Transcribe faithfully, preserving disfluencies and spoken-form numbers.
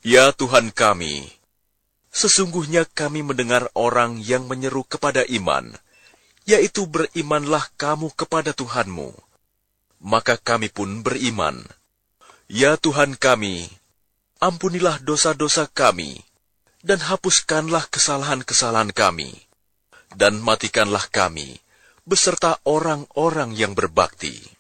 Ya Tuhan kami, sesungguhnya kami mendengar orang yang menyeru kepada iman, yaitu berimanlah kamu kepada Tuhanmu. Maka kami pun beriman. Ya Tuhan kami, ampunilah dosa-dosa kami, dan hapuskanlah kesalahan-kesalahan kami, dan matikanlah kami beserta orang-orang yang berbakti.